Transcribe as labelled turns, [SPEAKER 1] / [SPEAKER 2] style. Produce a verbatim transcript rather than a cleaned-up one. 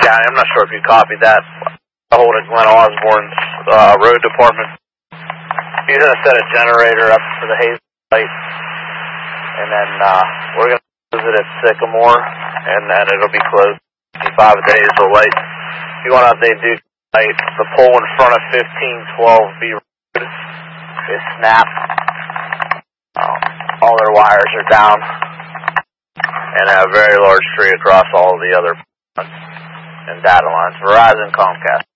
[SPEAKER 1] County. I'm not sure if you copied that. I hold at Glenn Osborne's uh, road department. He's going to set a generator up for the Hazel site. And then uh, we're going to close it at Sycamore. And then it'll be closed five days till light. If you want to update Duke tonight, the pole in front of fifteen twelve B Road is snapped. Uh, all their wires are down. And a very large tree across all the other and data lines. Verizon, Comcast.